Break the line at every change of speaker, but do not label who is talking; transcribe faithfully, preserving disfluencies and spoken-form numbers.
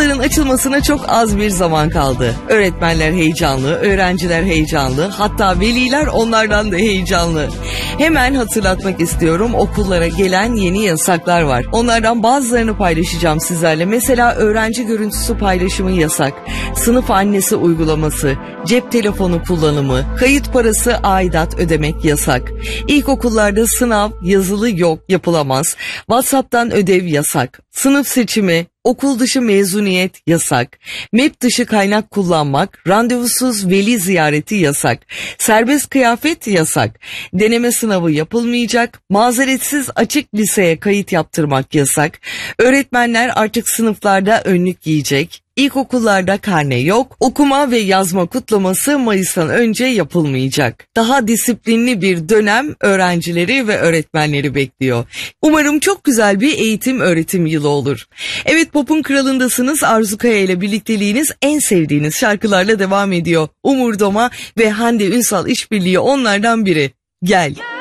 Okulların açılmasına çok az bir zaman kaldı. Öğretmenler heyecanlı, öğrenciler heyecanlı, hatta veliler onlardan da heyecanlı. Hemen hatırlatmak istiyorum, okullara gelen yeni yasaklar var. Onlardan bazılarını paylaşacağım sizlerle. Mesela öğrenci görüntüsü paylaşımı yasak, sınıf annesi uygulaması, cep telefonu kullanımı, kayıt parası aidat ödemek yasak. İlkokullarda sınav yazılı yok, yapılamaz. WhatsApp'tan ödev yasak. Sınıf seçimi, okul dışı mezuniyet yasak. M E P dışı kaynak kullanmak, randevusuz veli ziyareti yasak. Serbest kıyafet yasak. Deneme sınavı yapılmayacak. Mazeretsiz açık liseye kayıt yaptırmak yasak. Öğretmenler artık sınıflarda önlük giyecek. İlkokullarda karne yok. Okuma ve yazma kutlaması Mayıs'tan önce yapılmayacak. Daha disiplinli bir dönem öğrencileri ve öğretmenleri bekliyor. Umarım çok güzel bir eğitim öğretim yılı olur. Evet, Pop'un kralındasınız. Arzu Kaya ile birlikteliğiniz en sevdiğiniz şarkılarla devam ediyor. Umur Doma ve Hande Ünsal işbirliği onlardan biri. Gel.